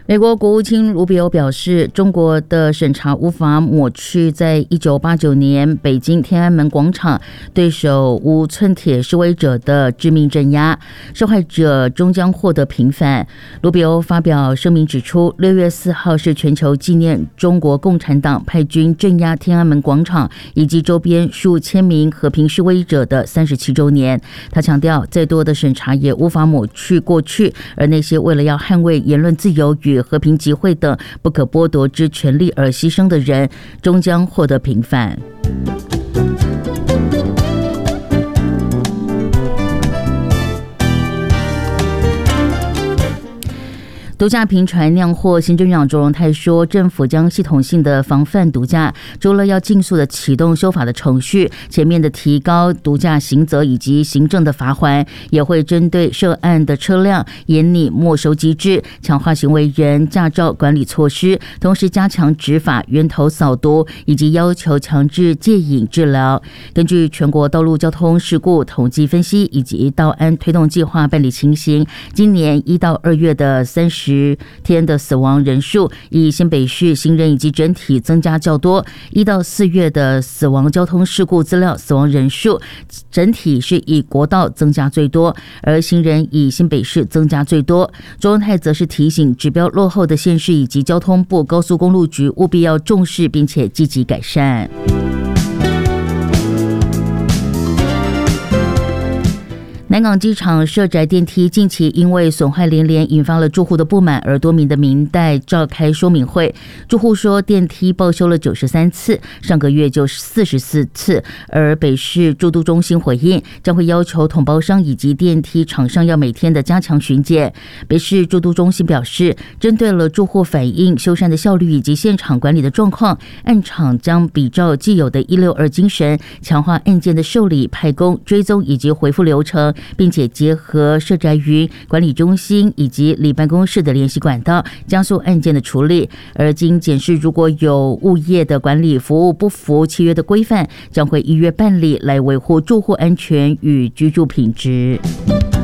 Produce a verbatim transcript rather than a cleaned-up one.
美国国务卿卢比欧表示，中国的审查无法抹去在一九八九年北京天安门广场对手无寸铁示威者的致命镇压，受害者终将获得平反。卢比欧发表声明指出，六月四号是全球纪念中国共产党派军镇压天安门广场以及周边数千名和平示威者的三十七周年。他强调，再多的审查也无法抹去过去，而那些为了要捍卫言论自由与和平集会等不可剥夺之权利而牺牲的人，终将获得平反。毒驾频传酿祸，行政长卓荣泰说，政府将系统性的防范毒驾，除了要尽速的启动修法的程序，前面的提高毒驾刑责以及行政的罚锾，也会针对涉案的车辆严拟没收机制，强化行为人驾照管理措施，同时加强执法源头扫毒，以及要求强制戒瘾治疗。根据全国道路交通事故统计分析以及道安推动计划办理情形，今年一到二月的三十天的死亡人数，以新北市行人以及整体增加较多。一到四月的死亡交通事故资料死亡人数，整体是以国道增加最多，而行人以新北市增加最多。卓荣泰则是提醒指标落后的县市以及交通部高速公路局务必要重视并且积极改善。南港机场社宅电梯近期因为损坏连连，引发了住户的不满，而多名的民代召开说明会。住户说，电梯报修了九十三次，上个月就四十四次。而北市住都中心回应，将会要求统包商以及电梯厂商要每天的加强巡检。北市住都中心表示，针对了住户反映修缮的效率以及现场管理的状况，案场将比照既有的一六二精神，强化案件的受理、派工、追踪以及回复流程，并且结合社宅云管理中心以及里办公室的联系管道，加速案件的处理。而经检视，如果有物业的管理服务不符契约的规范，将会依约办理，来维护住户安全与居住品质。